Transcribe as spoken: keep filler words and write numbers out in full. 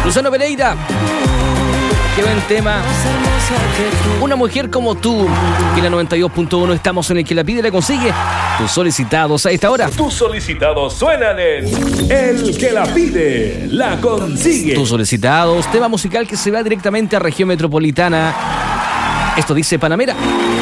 Luciano Pereira. Qué buen tema. Una mujer como tú, que la noventa y dos punto uno estamos en el que la pide y la consigue. Tus solicitados a esta hora. Tus solicitados suenan en El que la pide, la consigue. Tus solicitados, tema musical que se va directamente a región metropolitana. Esto dice Panamera.